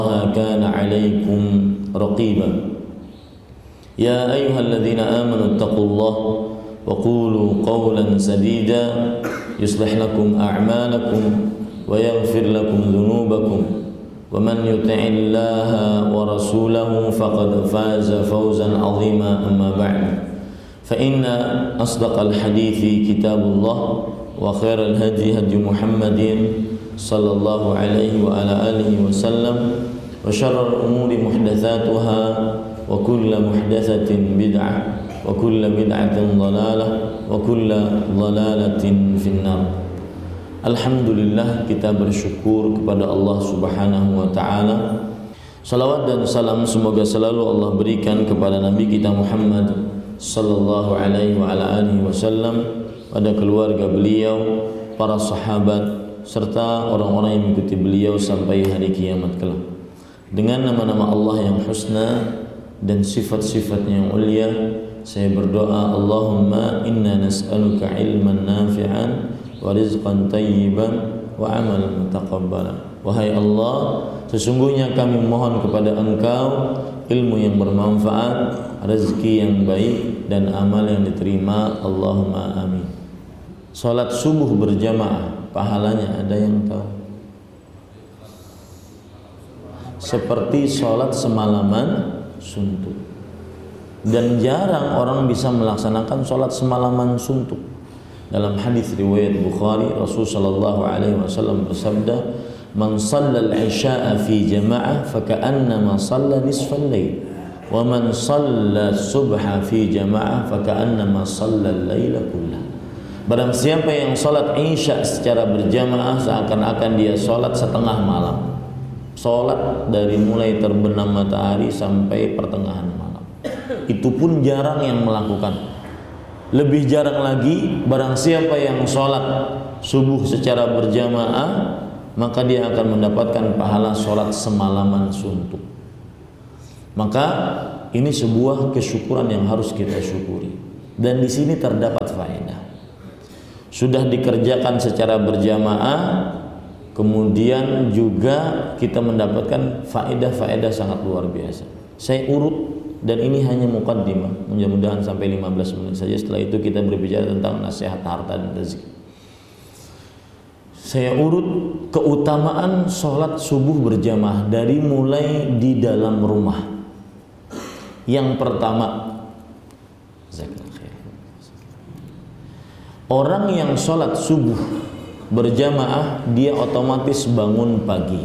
كان عليكم رقيبا يا أيها الذين آمنوا اتقوا الله وقولوا قولا سديدا يصلح لكم أعمالكم ويغفر لكم ذنوبكم ومن يطع الله ورسوله فقد فاز فوزا عظيما أما بعد فإن أصدق الحديث كتاب الله وخير الهدي هدي محمد صلى الله عليه وعلى آله وسلم وشر الأمور محدثاتها وكل محدثة بدعة وكل بدعة ضلالة وكل ضلالة في النار. Alhamdulillah, kita bersyukur kepada Allah Subhanahu wa taala. Salawat dan salam semoga selalu Allah berikan kepada Nabi kita Muhammad sallallahu alaihi wa ala alihi wasallam, pada keluarga beliau, para sahabat serta orang-orang yang mengikuti beliau sampai hari kiamat kelak. Dengan nama-nama Allah yang husna dan sifat-sifatnya yang mulia, saya berdoa, Allahumma inna nas'aluka ilman nafi'an wa rizqan tayyiban wa amalan mutaqabbalan. Wahai Allah, sesungguhnya kami mohon kepada Engkau ilmu yang bermanfaat, rezeki yang baik, dan amal yang diterima. Allahumma amin. Salat subuh berjamaah, pahalanya ada yang tahu? Seperti salat semalaman suntuk. Dan jarang orang bisa melaksanakan salat semalaman suntuk. Dalam hadis riwayat Bukhari, Rasul sallallahu alaihi wasallam bersabda, "Man shallal isya'a fi jama'ah faka'annama shalla nisfal lail, wa man shalla subha fi jama'ah faka'annama shallal laila kullah." Barang siapa yang salat isya secara berjamaah, seakan-akan dia salat setengah malam. Salat dari mulai terbenam matahari sampai pertengahan malam. Itu pun jarang yang melakukan. Lebih jarang lagi barang siapa yang salat subuh secara berjamaah, maka dia akan mendapatkan pahala salat semalaman suntuk. Maka ini sebuah kesyukuran yang harus kita syukuri. Dan di sini terdapat faedah. Sudah dikerjakan secara berjamaah, kemudian juga kita mendapatkan faedah-faedah sangat luar biasa. Saya urut, dan ini hanya muqaddimah, mudah-mudahan sampai 15 menit saja. Setelah itu kita berbicara tentang nasihat harta dan rezeki. Saya urut keutamaan sholat subuh berjamaah dari mulai di dalam rumah. Yang pertama, orang yang sholat subuh berjamaah, dia otomatis bangun pagi.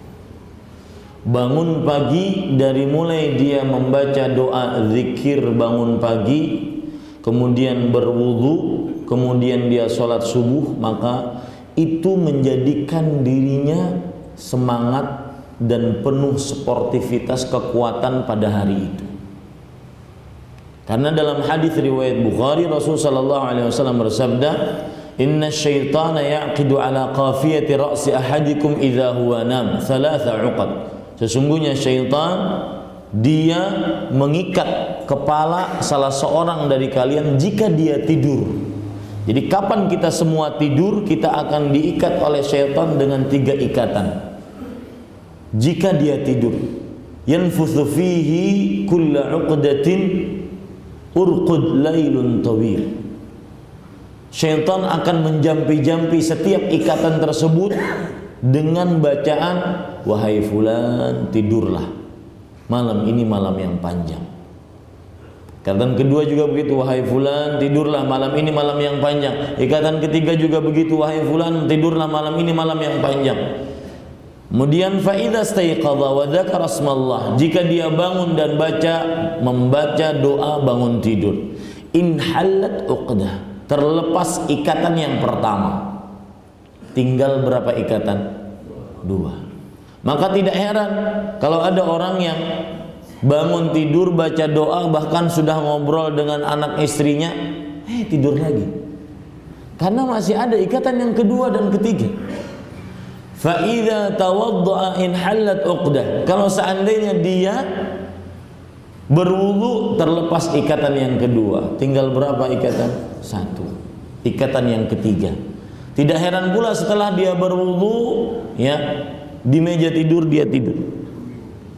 Bangun pagi dari mulai dia membaca doa zikir bangun pagi, kemudian berwudu, kemudian dia sholat subuh, maka itu menjadikan dirinya semangat dan penuh sportivitas, kekuatan pada hari itu. Karena dalam hadis riwayat Bukhari, Rasul sallallahu alaihi wasallam bersabda, "Inna syaitana yaqidu ala qafiyati ra'si ahadikum idza huwa nam thalatha 'uqad." Sesungguhnya syaitan dia mengikat kepala salah seorang dari kalian jika dia tidur. Jadi kapan kita semua tidur, kita akan diikat oleh syaitan dengan 3 ikatan. Jika dia tidur, yanfuthu fihi kulla 'uqdatin urqud lailun tawil. Syaitan akan menjampi-jampi setiap ikatan tersebut dengan bacaan, "Wahai fulan, tidurlah. Malam ini malam yang panjang." Ikatan kedua juga begitu, "Wahai fulan, tidurlah. Malam ini malam yang panjang." Ikatan ketiga juga begitu, "Wahai fulan, tidurlah. Malam ini malam yang panjang." Kemudian fa idza staiqadha wa dzakara asmallah, jika dia bangun dan membaca doa bangun tidur, inhallat uqdah, terlepas ikatan yang pertama. Tinggal berapa ikatan? 2. Maka tidak heran kalau ada orang yang bangun tidur baca doa, bahkan sudah ngobrol dengan anak istrinya, tidur lagi. Karena masih ada ikatan yang kedua dan ketiga. Fa idza tawaddaa inhallat uqdah. Kalau seandainya dia berwudu, terlepas ikatan yang kedua, tinggal berapa ikatan? 1. Ikatan yang ketiga. Tidak heran pula setelah dia berwudu, ya, di meja tidur dia tidur.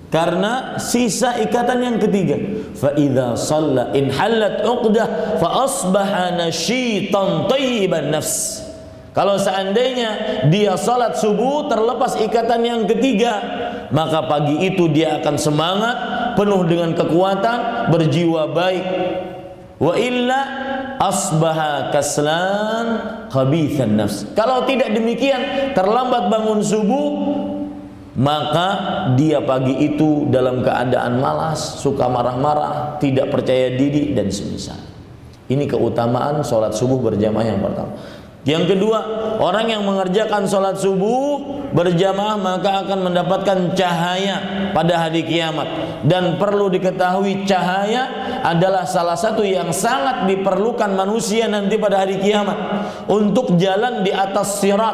Karena sisa ikatan yang ketiga. Fa idza shalla in halat 'uqdah fa asbaha nasyitan thayyiban nafs. Kalau seandainya dia salat subuh terlepas ikatan yang ketiga, maka pagi itu dia akan semangat, penuh dengan kekuatan, berjiwa baik. Wa illa asbaha kaslan khabithan nafs. Kalau tidak demikian, terlambat bangun subuh, maka dia pagi itu dalam keadaan malas, suka marah-marah, tidak percaya diri dan semisal. Ini keutamaan sholat subuh berjamaah yang pertama. Yang kedua, orang yang mengerjakan sholat subuh berjamaah maka akan mendapatkan cahaya pada hari kiamat. Dan perlu diketahui, cahaya adalah salah satu yang sangat diperlukan manusia nanti pada hari kiamat untuk jalan di atas sirat.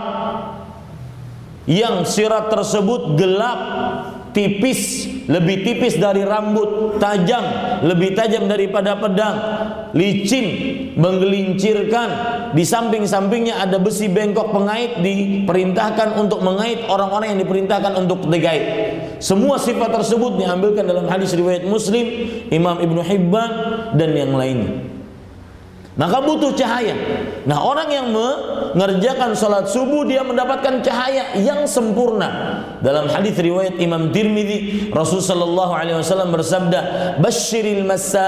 Yang sirat tersebut gelap, tipis, lebih tipis dari rambut, tajam, lebih tajam daripada pedang, licin, menggelincirkan. Di samping-sampingnya ada besi bengkok pengait, diperintahkan untuk mengait orang-orang yang diperintahkan untuk digait. Semua sifat tersebut diambilkan dalam hadis riwayat Muslim, Imam Ibnu Hibban dan yang lainnya. Maka butuh cahaya. Nah, orang yang mengerjakan sholat subuh dia mendapatkan cahaya yang sempurna. Dalam hadis riwayat Imam Tirmidzi, Rasulullah sallallahu alaihi wasallam bersabda, "Basyiril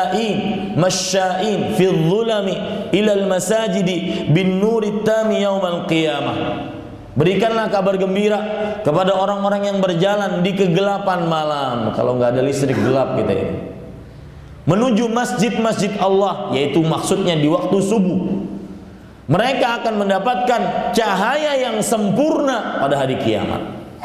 masya'in fi dhulami ilal masajidi bin nurit tami yaumal qiyamah." Berikanlah kabar gembira kepada orang-orang yang berjalan di kegelapan malam. Kalau nggak ada listrik, gelap kita ini, menuju masjid-masjid Allah, yaitu maksudnya di waktu subuh. Mereka akan mendapatkan cahaya yang sempurna pada hari kiamat.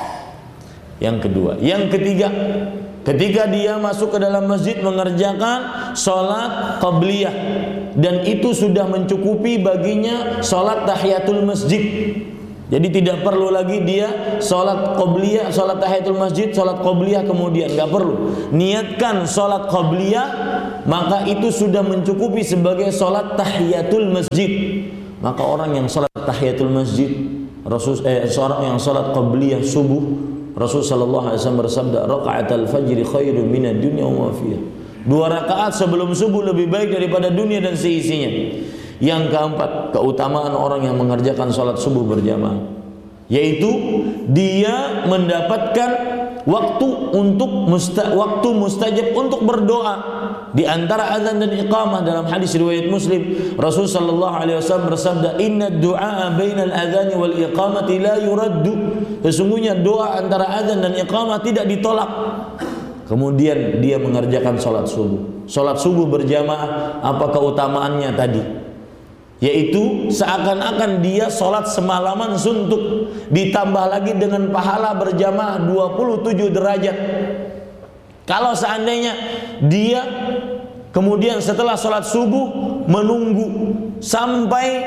Yang kedua. Yang ketiga, ketika dia masuk ke dalam masjid mengerjakan sholat qabliyah, dan itu sudah mencukupi baginya sholat tahiyatul masjid. Jadi tidak perlu lagi dia sholat qabliyah, sholat tahiyatul masjid, sholat qabliyah kemudian, nggak perlu. Niatkan sholat qabliyah, maka itu sudah mencukupi sebagai sholat tahiyatul masjid. Maka orang yang sholat tahiyatul masjid, seorang yang sholat qabliyah subuh, Rasul sallallahu alaihi wasallam bersabda, "Raka'atul fajri khairun minad dunya wa ma fiha." 2 rakaat sebelum subuh lebih baik daripada dunia dan seisinya. Yang keempat, keutamaan orang yang mengerjakan sholat subuh berjamaah, yaitu dia mendapatkan waktu mustajab untuk berdoa di antara azan dan iqamah. Dalam hadis riwayat Muslim, Rasul sallallahu alaihi wasallam bersabda, "Inna du'a bainal adzani wal iqamati la yuraddu." Sesungguhnya doa antara azan dan iqamah tidak ditolak. Kemudian dia mengerjakan sholat subuh. Sholat subuh berjamaah, apa keutamaannya tadi? Yaitu seakan-akan dia sholat semalaman suntuk, ditambah lagi dengan pahala berjamaah 27 derajat. Kalau seandainya dia kemudian setelah sholat subuh menunggu sampai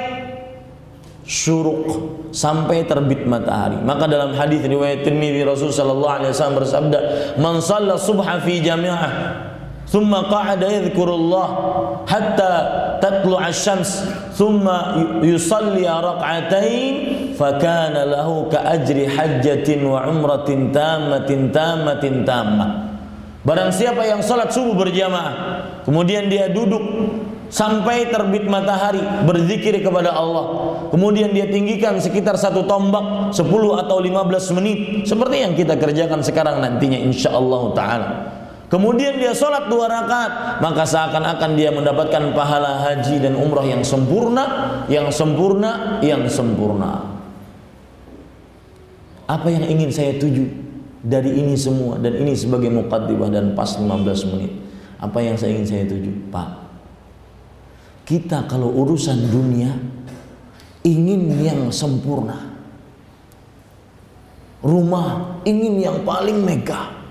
syuruk, sampai terbit matahari, maka dalam hadis riwayat Tirmidzi, Rasul sallallahu alaihi wasallam bersabda, "Man shalla subha fi jami'ah thumma qa'ada yadhkurullah hatta tatlu'a asy-syams thumma yusalli rak'atain fakana lahu ka ajri hajjatin wa umratin tammatin tammah." Barang siapa yang salat subuh berjamaah kemudian dia duduk sampai terbit matahari berzikir kepada Allah, kemudian dia tinggikan sekitar 1 tombak 10 atau 15 menit seperti yang kita kerjakan sekarang nantinya insyaallah ta'ala. Kemudian dia sholat 2 rakaat, maka seakan-akan dia mendapatkan pahala haji dan umrah yang sempurna, yang sempurna, yang sempurna. Apa yang ingin saya tuju dari ini semua, dan ini sebagai muqaddimah dan pas 15 menit. Apa yang saya ingin saya tuju, Pak? Kita kalau urusan dunia ingin yang sempurna. Rumah ingin yang paling megah.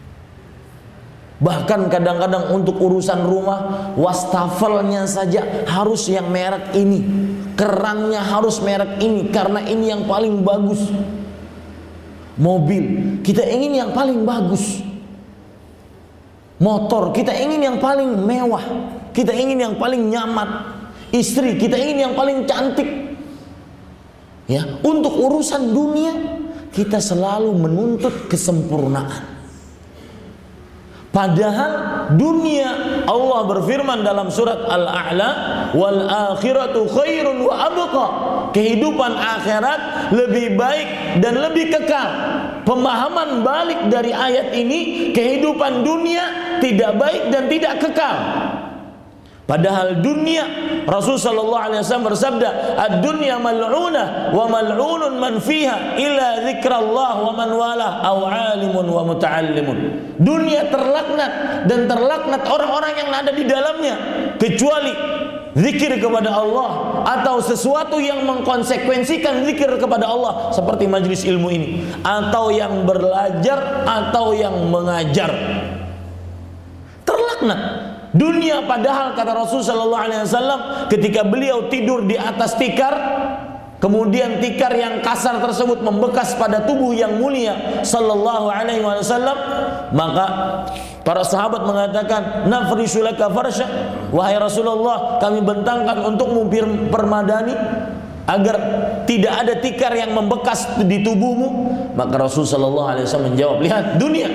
Bahkan kadang-kadang untuk urusan rumah, wastafelnya saja harus yang merek ini, kerannya harus merek ini, karena ini yang paling bagus. Mobil, kita ingin yang paling bagus. Motor, kita ingin yang paling mewah, kita ingin yang paling nyaman. Istri, kita ingin yang paling cantik. Ya, untuk urusan dunia kita selalu menuntut kesempurnaan. Padahal dunia, Allah berfirman dalam surat Al-A'la, wal akhiratu khairun wa abqa. Kehidupan akhirat lebih baik dan lebih kekal. Pemahaman balik dari ayat ini, kehidupan dunia tidak baik dan tidak kekal. Padahal dunia, Rasul sallallahu alaihi wasallam bersabda, ad-dunya mal'unah wa mal'unun man fiha illa dzikrallah wa man wala aw 'alimun wa muta'allimun. Dunia terlaknat dan terlaknat orang-orang yang ada di dalamnya kecuali zikir kepada Allah atau sesuatu yang mengkonsekuensikan zikir kepada Allah seperti majelis ilmu ini, atau yang belajar atau yang mengajar. Terlaknat dunia. Padahal kata Rasul sallallahu alaihi wasallam, ketika beliau tidur di atas tikar, kemudian tikar yang kasar tersebut membekas pada tubuh yang mulia sallallahu alaihi wasallam, maka para sahabat mengatakan, nafrishu laka farsha, wahai Rasulullah, kami bentangkan untukmu permadani agar tidak ada tikar yang membekas di tubuhmu. Maka Rasul sallallahu alaihi wasallam menjawab, lihat dunia,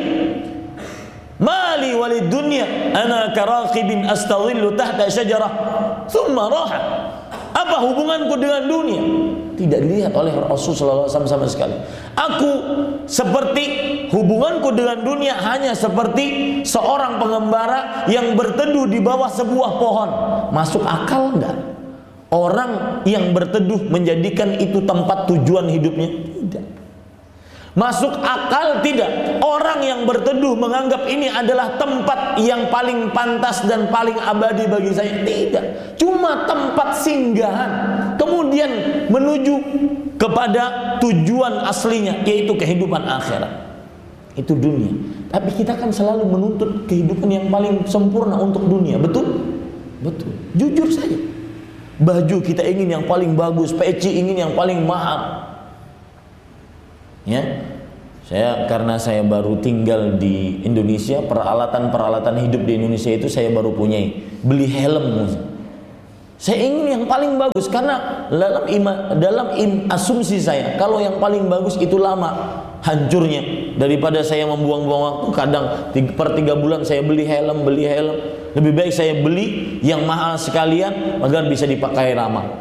mali walid dunya ana karaqibin astadhillu tahta syajarah thumma raha. Apa hubunganku dengan dunia? Tidak dilihat oleh Rasulullah SAW sama sekali. Aku seperti, hubunganku dengan dunia hanya seperti seorang pengembara yang berteduh di bawah sebuah pohon. Masuk akal enggak orang yang berteduh menjadikan itu tempat tujuan hidupnya? Tidak. Masuk akal tidak orang yang berteduh menganggap ini adalah tempat yang paling pantas dan paling abadi bagi saya? Tidak. Cuma tempat singgahan, kemudian menuju kepada tujuan aslinya, yaitu kehidupan akhirat. Itu dunia. Tapi kita kan selalu menuntut kehidupan yang paling sempurna untuk dunia. Betul? Betul. Jujur saja. Baju kita ingin yang paling bagus, peci ingin yang paling mahal. Ya, karena saya baru tinggal di Indonesia, peralatan hidup di Indonesia itu saya baru punyai. Beli helm, saya ingin yang paling bagus karena dalam asumsi saya, kalau yang paling bagus itu lama hancurnya. Daripada saya membuang-buang waktu, kadang per 3 bulan saya beli helm, lebih baik saya beli yang mahal sekalian agar bisa dipakai lama.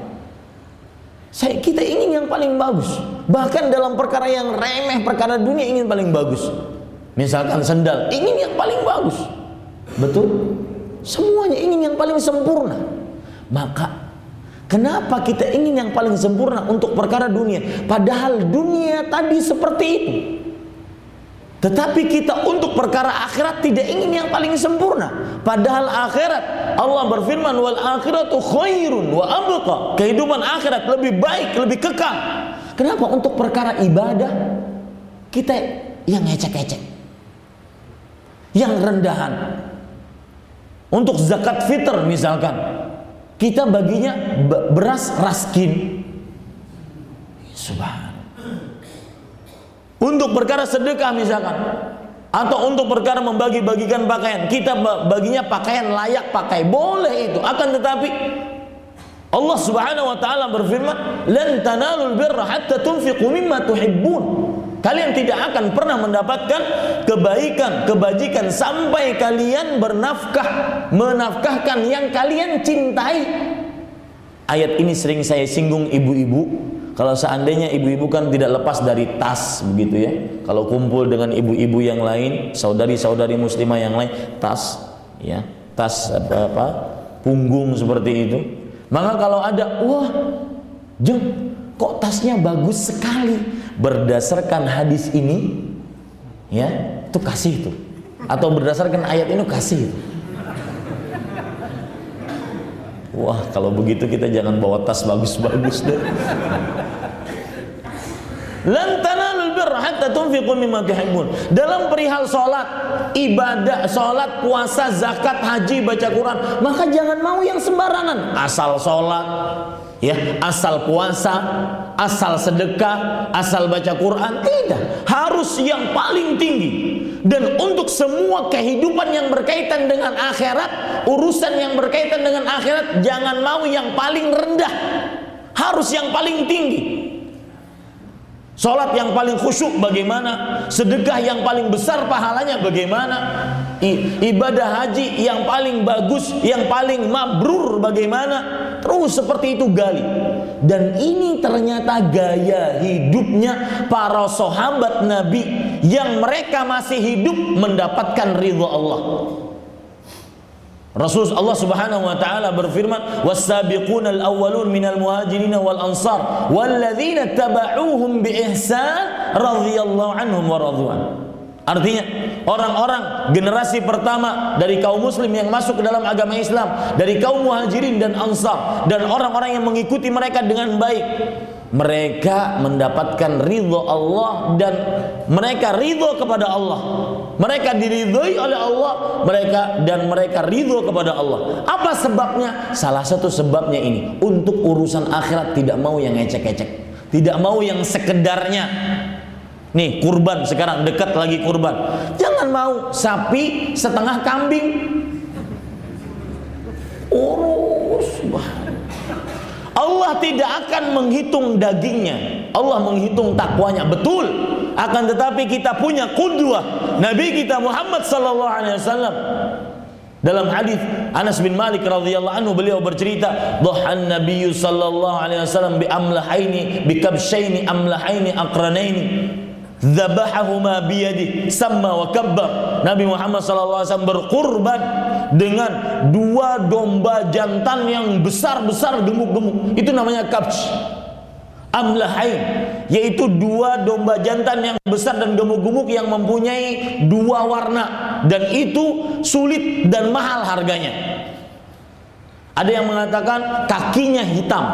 Kita ingin yang paling bagus. Bahkan dalam perkara yang remeh, perkara dunia ingin paling bagus. Misalkan sendal, ingin yang paling bagus. Betul? Semuanya ingin yang paling sempurna. Maka kenapa kita ingin yang paling sempurna untuk perkara dunia? Padahal dunia tadi seperti itu. Tetapi kita untuk perkara akhirat tidak ingin yang paling sempurna. Padahal akhirat, Allah berfirman, wal akhiratu khairun wa abqa. Kehidupan akhirat lebih baik, lebih kekal. Kenapa untuk perkara ibadah kita yang ngecek-ngecek, yang rendahan? Untuk zakat fitr misalkan, kita baginya beras raskin. Subhanallah. Untuk perkara sedekah misalkan, atau untuk perkara membagi-bagikan pakaian, kita baginya pakaian layak pakai, boleh itu. Akan tetapi Allah Subhanahu wa taala berfirman, "Lan tanalul birra hatta tunfiqu mimma tuhibbun." Kalian tidak akan pernah mendapatkan kebaikan, kebajikan sampai kalian menafkahkan yang kalian cintai. Ayat ini sering saya singgung ibu-ibu. Kalau seandainya ibu-ibu kan tidak lepas dari tas, begitu ya. Kalau kumpul dengan ibu-ibu yang lain, saudari-saudari muslimah yang lain, tas, ya, tas punggung seperti itu. Maka kalau ada, wah, Jeng, kok tasnya bagus sekali. Berdasarkan hadis ini, ya, itu kasih itu. Atau berdasarkan ayat ini kasih itu. Wah, kalau begitu kita jangan bawa tas bagus-bagus deh. Lan tanalul birra hatta tunfiqu mimma tuhibbun. Dalam perihal salat, ibadah, salat, puasa, zakat, haji, baca Quran, maka jangan mau yang sembarangan. Asal salat, ya, asal puasa, asal sedekah, asal baca Quran, tidak. Harus yang paling tinggi. Dan untuk semua kehidupan yang berkaitan dengan akhirat, urusan yang berkaitan dengan akhirat, jangan mau yang paling rendah, harus yang paling tinggi. Salat yang paling khusyuk bagaimana? Sedekah yang paling besar pahalanya bagaimana? Ibadah haji yang paling bagus, yang paling mabrur bagaimana? Terus seperti itu gali. Dan ini ternyata gaya hidupnya para sahabat Nabi yang mereka masih hidup mendapatkan ridha Allah. Rasulullah Subhanahu wa taala berfirman, "Was-sabiqunal awwalun minal muhajirin wal ansar walladzina tabauhum bi ihsan radhiyallahu anhum wa radwan." Artinya, orang-orang generasi pertama dari kaum muslim yang masuk ke dalam agama Islam, dari kaum muhajirin dan ansar, dan orang-orang yang mengikuti mereka dengan baik, mereka mendapatkan ridho Allah dan mereka ridho kepada Allah. Mereka diridhoi oleh Allah, mereka ridho kepada Allah. Apa sebabnya? Salah satu sebabnya ini, untuk urusan akhirat tidak mau yang ecek-ecek, tidak mau yang sekedarnya. Nih kurban sekarang dekat lagi kurban, jangan mau sapi setengah kambing. Urus Allah tidak akan menghitung dagingnya, Allah menghitung takwanya, betul. Akan tetapi kita punya qudwah, Nabi kita Muhammad sallallahu alaihi wasallam. Dalam hadis Anas bin Malik radhiyallahu anhu, beliau bercerita, "Dhahan Nabi sallallahu alaihi wasallam bi amlahaini bi kabshaini amlahaini aqranaini. Dzabahahuma biyadi samma wa kabbar." Nabi Muhammad sallallahu alaihi wasallam berkurban dengan dua domba jantan yang besar-besar gemuk-gemuk. Itu namanya kabsh. Amlahain, yaitu dua domba jantan yang besar dan gemuk-gemuk yang mempunyai dua warna, dan itu sulit dan mahal harganya. Ada yang mengatakan kakinya hitam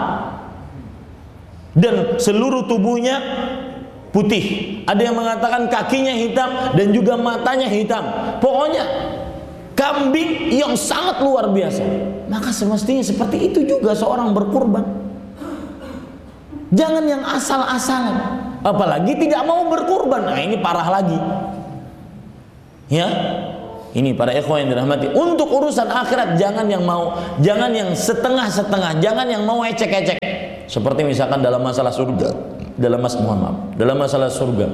dan seluruh tubuhnya putih. Ada yang mengatakan kakinya hitam dan juga matanya hitam. Pokoknya kambing yang sangat luar biasa. Maka semestinya seperti itu juga seorang berkurban. Jangan yang asal-asalan, apalagi tidak mau berkurban. Nah, ini parah lagi. Ya, ini para ikhwan yang dirahmati, untuk urusan akhirat jangan yang mau, jangan yang setengah-setengah, jangan yang mau ecek-ecek. Seperti misalkan dalam masalah surga, dalam masalah surga.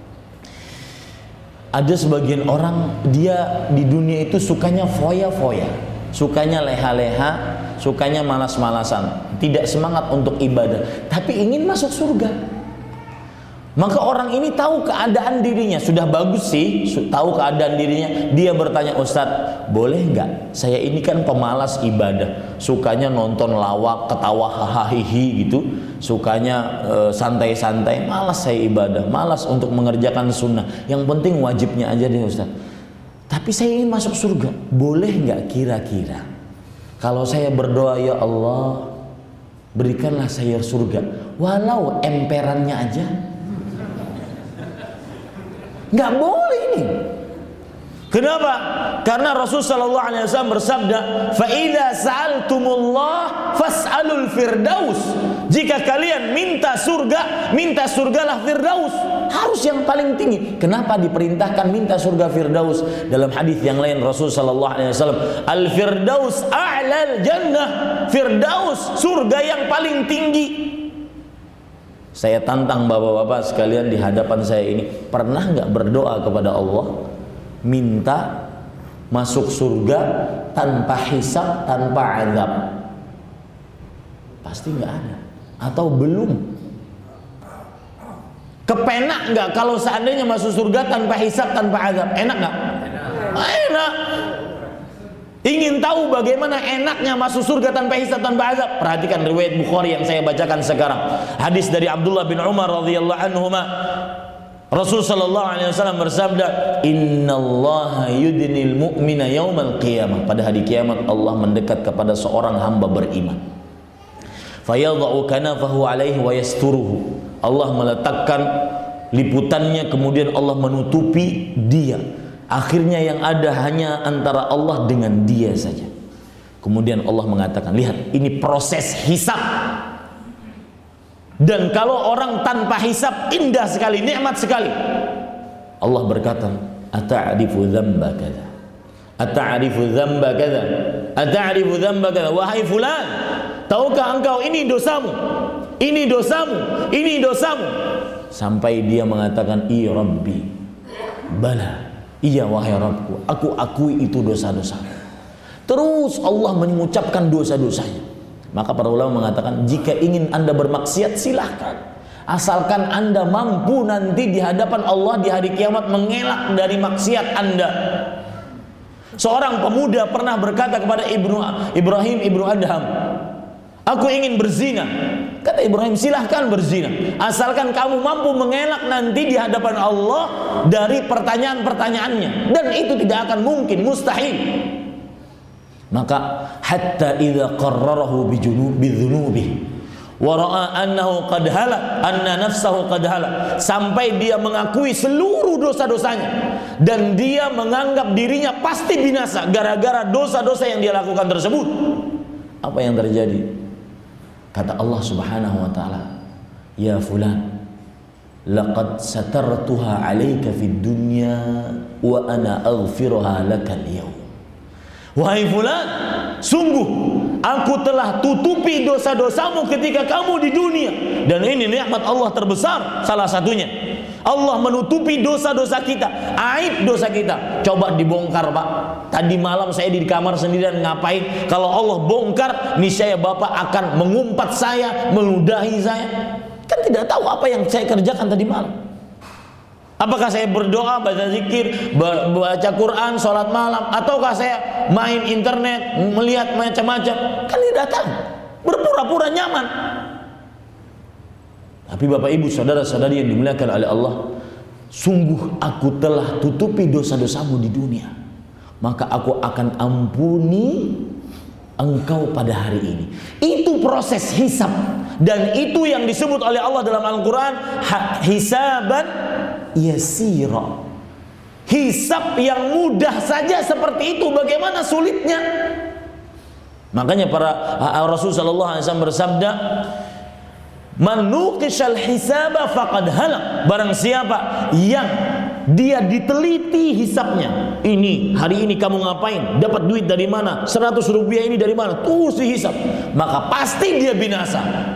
Ada sebagian orang, dia di dunia itu sukanya foya-foya, sukanya leha-leha, sukanya malas-malasan, tidak semangat untuk ibadah, tapi ingin masuk surga. Maka orang ini tahu keadaan dirinya, sudah bagus sih, tahu keadaan dirinya. Dia bertanya, "Ustadz, boleh nggak? Saya ini kan pemalas ibadah, sukanya nonton lawak, ketawa hahaha gitu, sukanya santai-santai, malas saya ibadah, malas untuk mengerjakan sunnah. Yang penting wajibnya aja deh Ustadz. Tapi saya ingin masuk surga, boleh nggak kira-kira kalau saya berdoa, ya Allah, berikanlah saya surga, walau emperannya aja?" Nggak boleh ini. Kenapa? Karena Rasulullah sallallahu alaihi wasallam bersabda, "Fa idza sa'altumullah fas'alul firdaus." Jika kalian minta surga, minta surgalah firdaus. Harus yang paling tinggi. Kenapa diperintahkan minta surga firdaus? Dalam hadis yang lain Rasul sallallahu alaihi wasallam, "Al-firdaus a'lal jannah." Firdaus, surga yang paling tinggi. Saya tantang bapak-bapak sekalian di hadapan saya ini, pernah nggak berdoa kepada Allah minta masuk surga tanpa hisab, tanpa azab? Pasti nggak ada, atau belum. Kepenak nggak kalau seandainya masuk surga tanpa hisab, tanpa azab? Enak nggak? Enak. Ingin tahu bagaimana enaknya masuk surga tanpa hisab, tanpa azab? Perhatikan riwayat Bukhari yang saya bacakan sekarang. Hadis dari Abdullah bin Umar radhiyallahu anhuma. Rasul sallallahu alaihi wasallam bersabda, "Innallaha yudnil mu'mina yaumal qiyamah." Pada hari kiamat Allah mendekat kepada seorang hamba beriman. Fayadha'u kanafahu alaihi wa yasturuhu. Allah meletakkan liputannya, kemudian Allah menutupi dia. Akhirnya yang ada hanya antara Allah dengan dia saja. Kemudian Allah mengatakan, lihat, ini proses hisab. Dan kalau orang tanpa hisab, indah sekali, nikmat sekali. Allah berkata, "Ata'rifu dzamba kadza? Ata'rifu dzamba kadza? Ata'rifu dzamba kadza? Wahai fulan, tahukah engkau ini dosamu? Ini dosamu, ini dosamu." sampai dia mengatakan, iya Rabbi, bala, iya wahai Rabbku, aku akui itu dosa-dosa. Terus Allah mengucapkan dosa-dosanya. Maka para ulama mengatakan, jika ingin Anda bermaksiat silahkan, asalkan Anda mampu nanti di hadapan Allah di hari kiamat mengelak dari maksiat Anda. Seorang pemuda pernah berkata kepada Ibrahim ibnu Adham, aku ingin berzina. Kata Ibrahim, silahkan berzina, asalkan kamu mampu mengelak nanti di hadapan Allah dari pertanyaan-pertanyaannya. Dan itu tidak akan mungkin, mustahil. Maka hatta idza qarrarahu bidzunubihi wa ra'a annahu qad halak, anna nafsahu qad halak, sampai dia mengakui seluruh dosa-dosanya dan dia menganggap dirinya pasti binasa gara-gara dosa-dosa yang dia lakukan tersebut. Apa yang terjadi? Kata Allah Subhanahu wa taala, ya fulan, laqad satartuha 'alaika fid dunya wa ana aghfiruha lakal yawm. Wahai fulan, sungguh aku telah tutupi dosa-dosamu ketika kamu di dunia. Dan ini nikmat Allah terbesar salah satunya. Allah menutupi dosa-dosa kita, aib dosa kita. Coba dibongkar, Pak. Tadi malam saya di kamar sendirian ngapain? Kalau Allah bongkar, niscaya Bapak akan mengumpat saya, meludahi saya. Kan tidak tahu apa yang saya kerjakan tadi malam. Apakah saya berdoa, baca zikir, baca Quran, sholat malam, ataukah saya main internet, melihat macam-macam? Kan tidak tahu, berpura-pura nyaman. Tapi Bapak Ibu, saudara-saudari yang dimuliakan oleh Allah, sungguh aku telah tutupi dosa-dosamu di dunia, maka aku akan ampuni engkau pada hari ini. Itu proses hisab, dan itu yang disebut oleh Allah dalam Al-Quran hisaban yasira. Hisab yang mudah saja seperti itu, bagaimana sulitnya? Makanya para Rasul sallallahu alaihi wasallam bersabda, man nuqishal hisaba faqad halak. Barang siapa yang dia diteliti hisabnya, ini hari ini kamu ngapain, dapat duit dari mana, 100 rupiah ini dari mana, terus dihisab, maka pasti dia binasa.